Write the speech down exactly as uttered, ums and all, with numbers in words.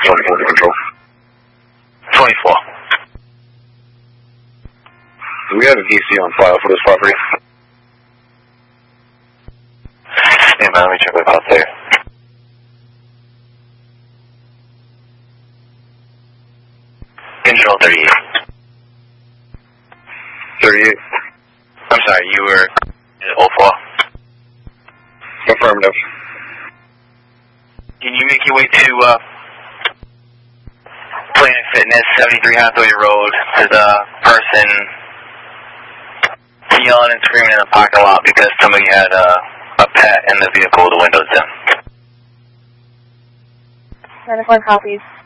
twenty-four control. twenty-four. Do we have a V C on file for this property? Stand by, let me check what's out there. Control thirty-eight. thirty-eight. I'm sorry, you were oh four. Affirmative. Can you make your way to uh, Planet Fitness, seventy-three Hathaway Road? There's a person yelling and screaming in the parking lot because somebody had uh, a pet in the vehicle with the windows down. ninety-four copies.